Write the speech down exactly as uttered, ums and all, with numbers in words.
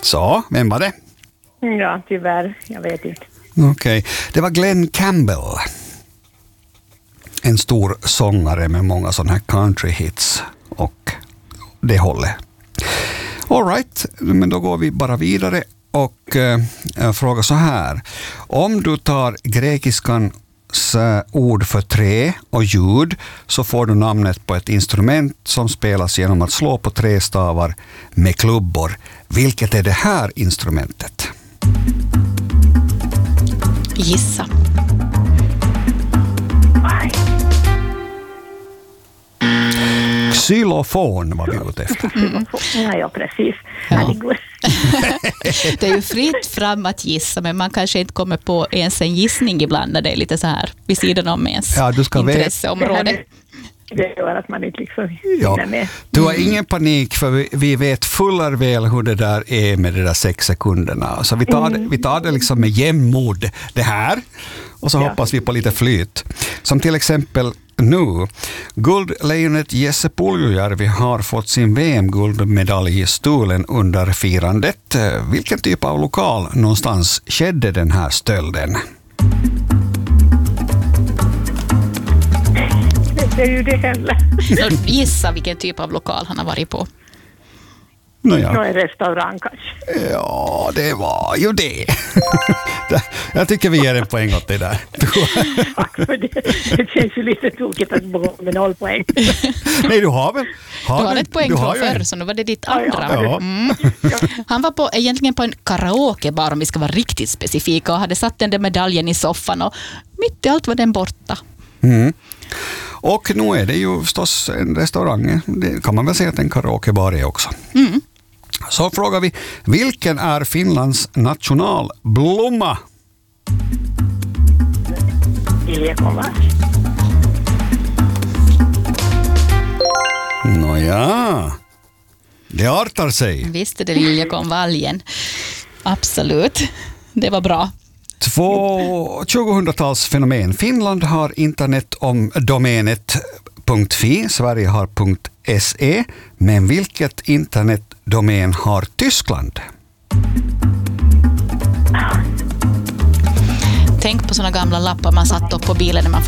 Så, vem var det? Ja, tyvärr. Jag vet inte. Okej, okay. Det var Glenn Campbell. En stor sångare med många sådana här country hits och det hållet. All right, men då går vi bara vidare och äh, frågar så här. Om du tar grekiskans ord för trä och ljud så får du namnet på ett instrument som spelas genom att slå på trästavar med klubbor. Vilket är det här instrumentet? Gissa. Xylofon var vi ute efter. Mm. Ja, ja, precis. Ja. Det är ju fritt fram att gissa, men man kanske inte kommer på ens en gissning ibland när det är lite så här vid sidan om ens ja, du ska intresseområde. Det gör att man inte liksom ja. med. Du har ingen panik för vi, vi vet fuller väl hur det där är med de där sex sekunderna. Så vi tar, mm. vi tar det liksom med jämnmod det här och så ja. hoppas vi på lite flyt. Som till exempel nu. Guldlejonet Jesse Puljujärvi har fått sin V M-guldmedalj stulen under firandet. Vilken typ av lokal någonstans skedde den här stölden? Det är ju det heller. Gissa vilken typ av lokal han har varit på. Nåja. Nå, en restaurang kanske. Ja, det var ju det. Jag tycker vi ger en poäng åt det där. Tack för det. Det känns ju lite tokigt att gå med noll poäng. Nej, du har väl? Har du har du, ett poäng från förr, så nu var det ditt andra. Ja. Mm. Han var på, egentligen på en karaokebar, om vi ska vara riktigt specifika, och hade satt den där medaljen i soffan och mitt i allt var den borta. Mm. Och nu är det ju förstås en restaurang. Det kan man väl säga att en karaokebar är också. Mm. Så frågar vi, vilken är Finlands nationalblomma? Liljekonvalj. Nåja, det artar sig. Visst är det liljekonvaljen. Absolut, det var bra. Två tjugohundratals-fenomen. Finland har internet om domänet .fi, Sverige har .se, men vilket internetdomän har Tyskland? Tänk på såna gamla lappar man satt upp på bilen när man